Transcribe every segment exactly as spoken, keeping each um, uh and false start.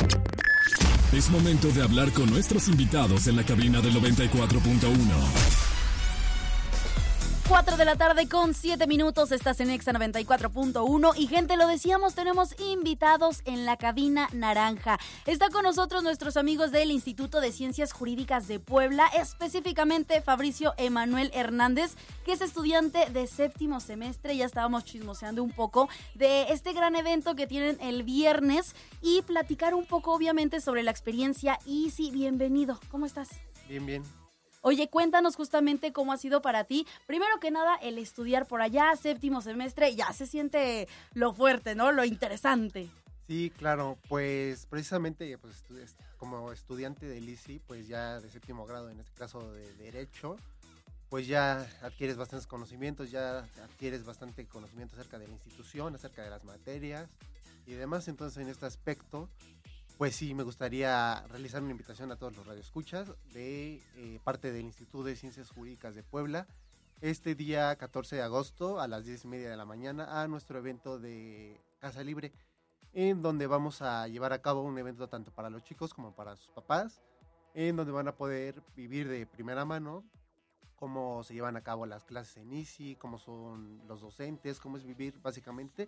Es momento de hablar con nuestros invitados en la cabina del noventa y cuatro punto uno. cuatro de la tarde con siete minutos, estás en Exa noventa y cuatro punto uno y gente, lo decíamos, tenemos invitados en la cabina naranja. Está con nosotros nuestros amigos del Instituto de Ciencias Jurídicas de Puebla, específicamente Fabricio Emanuel Hernández, que es estudiante de séptimo semestre. Ya estábamos chismoseando un poco de este gran evento que tienen el viernes y platicar un poco obviamente sobre la experiencia. Easy, bienvenido, ¿cómo estás? Bien, bien. Oye, cuéntanos justamente cómo ha sido para ti. Primero que nada, el estudiar por allá, séptimo semestre, ya se siente lo fuerte, ¿no? Lo interesante. Sí, claro, pues precisamente pues, como estudiante del I C I, pues ya de séptimo grado, en este caso de Derecho, pues ya adquieres bastantes conocimientos, ya adquieres bastante conocimiento acerca de la institución, acerca de las materias y demás. Entonces, en este aspecto, pues sí, me gustaría realizar una invitación a todos los radioescuchas de eh, parte del Instituto de Ciencias Jurídicas de Puebla, este día catorce de agosto a las diez y media de la mañana a nuestro evento de Casa Libre, en donde vamos a llevar a cabo un evento tanto para los chicos como para sus papás, en donde van a poder vivir de primera mano cómo se llevan a cabo las clases en I C I, cómo son los docentes, cómo es vivir básicamente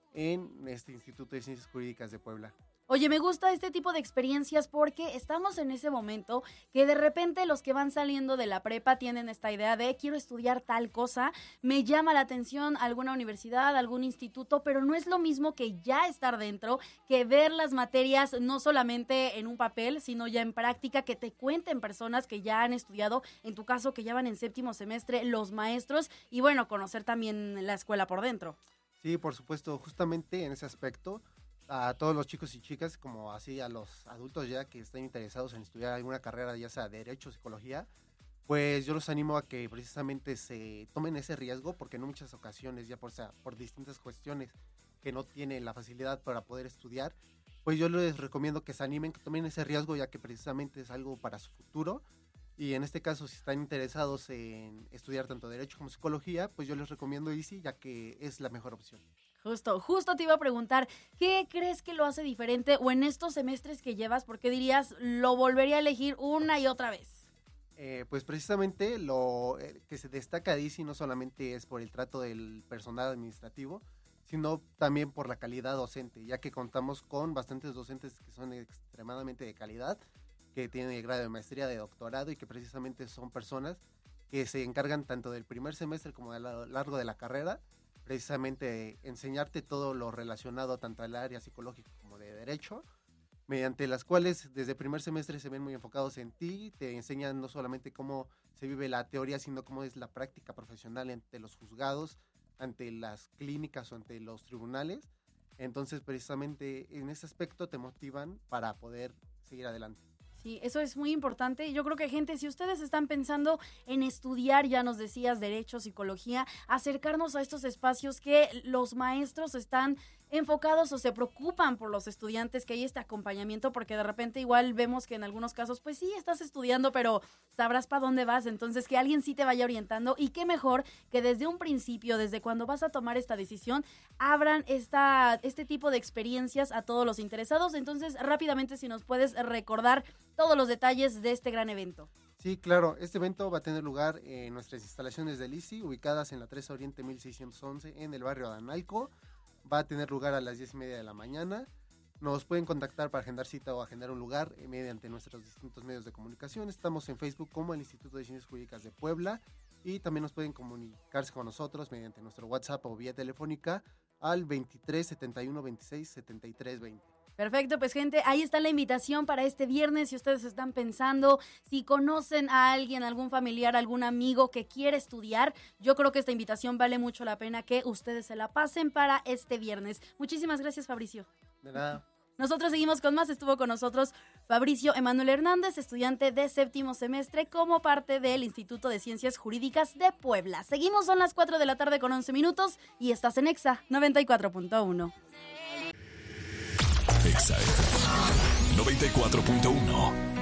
en este Instituto de Ciencias Jurídicas de Puebla. Oye, me gusta este tipo de experiencias porque estamos en ese momento que de repente los que van saliendo de la prepa tienen esta idea de quiero estudiar tal cosa, me llama la atención alguna universidad, algún instituto, pero no es lo mismo que ya estar dentro, que ver las materias no solamente en un papel, sino ya en práctica, que te cuenten personas que ya han estudiado, en tu caso que ya van en séptimo semestre, los maestros y bueno, conocer también la escuela por dentro. Sí, por supuesto, justamente en ese aspecto, a todos los chicos y chicas, como así a los adultos ya que están interesados en estudiar alguna carrera, ya sea Derecho o Psicología, pues yo los animo a que precisamente se tomen ese riesgo, porque en muchas ocasiones, ya por, sea, por distintas cuestiones que no tienen la facilidad para poder estudiar, pues yo les recomiendo que se animen, que tomen ese riesgo, ya que precisamente es algo para su futuro. Y en este caso, si están interesados en estudiar tanto Derecho como Psicología, pues yo les recomiendo I C I, ya que es la mejor opción. Justo, justo te iba a preguntar, ¿qué crees que lo hace diferente o en estos semestres que llevas, por qué dirías, lo volvería a elegir una y otra vez? Eh, pues precisamente lo eh, que se destaca de I C I no solamente es por el trato del personal administrativo, sino también por la calidad docente, ya que contamos con bastantes docentes que son extremadamente de calidad, que tienen el grado de maestría, de doctorado y que precisamente son personas que se encargan tanto del primer semestre como a lo largo de la carrera, precisamente enseñarte todo lo relacionado tanto al área psicológica como de Derecho, mediante las cuales desde el primer semestre se ven muy enfocados en ti, te enseñan no solamente cómo se vive la teoría, sino cómo es la práctica profesional ante los juzgados, ante las clínicas o ante los tribunales. Entonces, precisamente en ese aspecto te motivan para poder seguir adelante. Sí, eso es muy importante. Yo creo que, gente, si ustedes están pensando en estudiar, ya nos decías, Derecho, Psicología, acercarnos a estos espacios que los maestros están enfocados o se preocupan por los estudiantes, que hay este acompañamiento, porque de repente igual vemos que en algunos casos, pues sí, estás estudiando, pero sabrás para dónde vas, entonces que alguien sí te vaya orientando, y qué mejor que desde un principio, desde cuando vas a tomar esta decisión, abran esta, este tipo de experiencias a todos los interesados. Entonces, rápidamente, si nos puedes recordar todos los detalles de este gran evento. Sí, claro, este evento va a tener lugar en nuestras instalaciones del I C I, ubicadas en la tres Oriente mil seiscientos once, en el barrio Adamnalco. Va a tener lugar a las diez y media de la mañana. Nos pueden contactar para agendar cita o agendar un lugar eh, mediante nuestros distintos medios de comunicación. Estamos en Facebook como el Instituto de Ciencias Jurídicas de Puebla y también nos pueden comunicarse con nosotros mediante nuestro WhatsApp o vía telefónica al veintitrés setenta y uno veintiséis setenta y tres veinte. Perfecto, pues gente, ahí está la invitación para este viernes. Si ustedes están pensando, si conocen a alguien, algún familiar, algún amigo que quiere estudiar, yo creo que esta invitación vale mucho la pena que ustedes se la pasen para este viernes. Muchísimas gracias, Fabricio. De nada. Nosotros seguimos con más. Estuvo con nosotros Fabricio Emanuel Hernández, estudiante de séptimo semestre como parte del Instituto de Ciencias Jurídicas de Puebla. Seguimos, son las cuatro de la tarde con once minutos y estás en Exa noventa y cuatro punto uno. Exa noventa y cuatro punto uno.